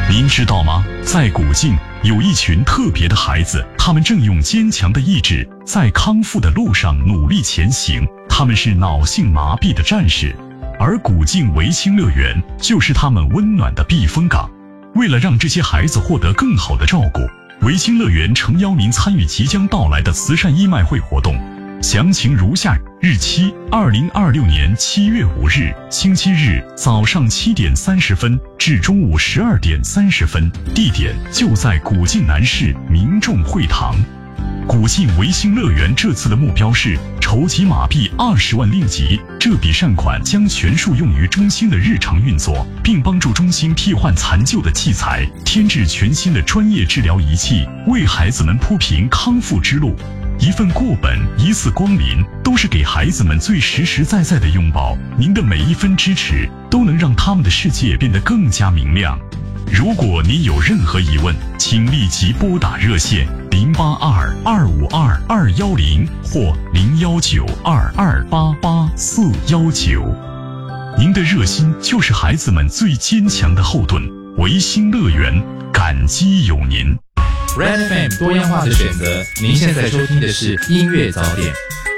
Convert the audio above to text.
您知道吗？在古晋有一群特别的孩子，他们正用坚强的意志在康复的路上努力前行。他们是脑性麻痹的战士，而古晋维清乐园就是他们温暖的避风港。为了让这些孩子获得更好的照顾，维清乐园诚邀您参与即将到来的慈善义卖会活动。详情如下：日期2026年7月5日，星期日，早上7点30分至中午12点30分，地点就在古晋南市民众会堂。古晋维新乐园这次的目标是筹集马币20万令吉，这笔善款将全数用于中心的日常运作，并帮助中心替换残旧的器材，添置全新的专业治疗仪器，为孩子们铺平康复之路。一份过本，一次光临，都是给孩子们最实实在在的拥抱。您的每一分支持，都能让他们的世界变得更加明亮。如果您有任何疑问，请立即拨打热线082-252-210或019-2288-419。您的热心就是孩子们最坚强的后盾。维新乐园，感激有您。 Red FM 多样化的选择，您现在收听的是音乐早点。